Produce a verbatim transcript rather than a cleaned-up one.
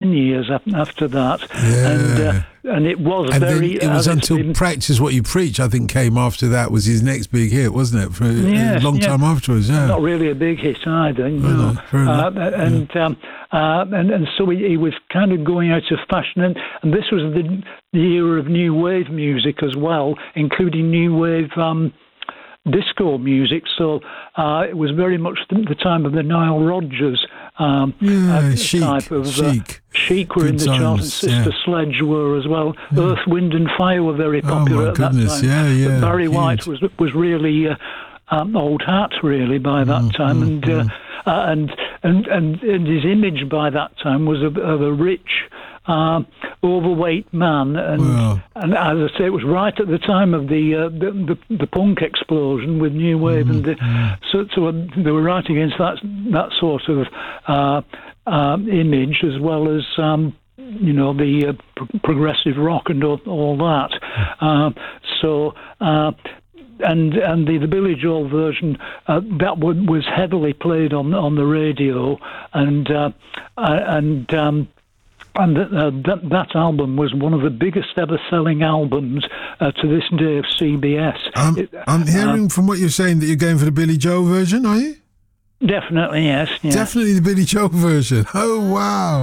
ten years after that. Yeah. And uh, and it was and very... Then it was uh, until been, Practice What You Preach, I think, came after that, was his next big hit, wasn't it? For a, yes, a long yeah. time afterwards, yeah. Not really a big hit either, you Oh, know. no, fair enough. Uh, and, yeah. um, uh, and and so he, he was kind of going out of fashion. And, and this was the, the era of new wave music as well, including new wave... Um, disco music, so uh, it was very much the, the time of the Nile Rodgers um, yeah, uh, Chic, type of Chic. Uh, Chic were Good in the times, charts, and Sister yeah. Sledge were as well. Yeah. Earth, Wind and Fire were very Oh, popular my at goodness, that time. yeah, yeah. But Barry huge. White was was really uh, um, old hat really by that Mm, time, mm, and, mm. uh, uh, and and and and his image by that time was of, of a rich. Uh, overweight man, and Well. and as I say, it was right at the time of the uh, the, the the punk explosion with new wave, Mm, and the, mm. so so they were right against that that sort of uh, uh, image, as well as um, you know the uh, pro- progressive rock and all, all that. Uh, so. Uh, And and the, the Billy Joel version uh, that w- was heavily played on on the radio, and uh, and um, and th- uh, that that album was one of the biggest ever selling albums uh, to this day of C B S. I'm, It, I'm hearing uh, from what you're saying that you're going for the Billy Joel version, are you? definitely yes. Yeah. Definitely the Billy Joel version. Oh, wow.